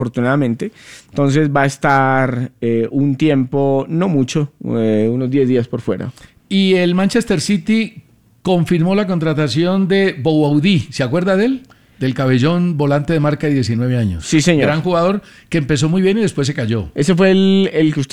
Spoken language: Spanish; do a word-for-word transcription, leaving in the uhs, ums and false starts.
afortunadamente. Entonces va a estar eh, un tiempo, no mucho, eh, unos diez días por fuera. Y el Manchester City confirmó la contratación de Bowoudi. ¿Se acuerda de él? Del cabellón volante de marca de diecinueve años. Sí, señor. Gran jugador que empezó muy bien y después se cayó. Ese fue el, el que usted